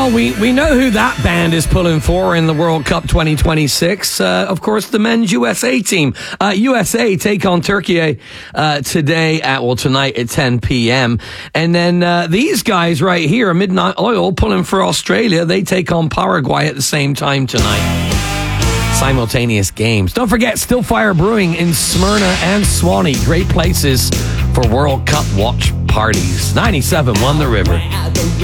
Well, we know who that band is pulling for in the World Cup 2026. Of course, the men's USA team. USA take on Turkey tonight at 10 p.m. And then these guys right here, Midnight Oil, pulling for Australia. They take on Paraguay at the same time tonight. Simultaneous games. Don't forget, Still Fire Brewing in Smyrna and Swanee. Great places for World Cup watch parties. 97.1 The River.